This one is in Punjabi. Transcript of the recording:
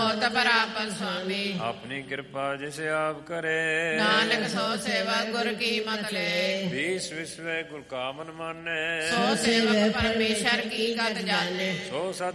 ਹੋਤ ਪਰਾਪਤ ਸੁਆਮੀ। ਆਪਣੀ ਕਿਰਪਾ ਜਿਸੇ ਆਪ ਕਰੇ, ਨਾਨਕ ਸੋ ਸੇਵਕ ਗੁਰ ਕੀ ਮਤ ਲੈ। ਵੀਸ ਵਿਸਵੇ ਗੁਰ ਕਾ ਮਨ ਮਾਨੈ, ਸੋ ਸੇਵਕ ਪਰਮੇਸ਼ਰ ਕੀ ਗਤ ਜਾਣੇ। ਸੋ ਸਤ